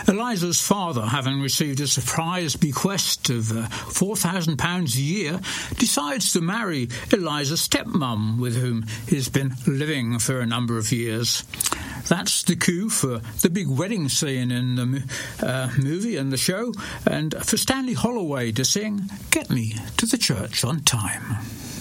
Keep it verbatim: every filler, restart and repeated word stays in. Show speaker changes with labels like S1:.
S1: Eliza's father, having received a surprise bequest of uh, four thousand pounds a year, decides to marry Eliza's stepmum, with whom he's been living for a number of years. That's the cue for the big wedding scene in the uh, movie and the show, and for Stanley Holloway to sing "Get Me to the Church on Time."